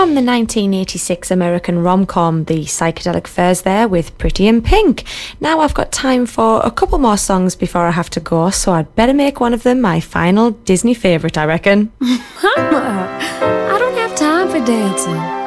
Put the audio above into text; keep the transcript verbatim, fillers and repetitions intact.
from the nineteen eighty-six American rom-com The Psychedelic Furs there with Pretty in Pink. Now I've got time for a couple more songs before I have to go, so I'd better make one of them my final Disney favourite, I reckon. Mama, I don't have time for dancing.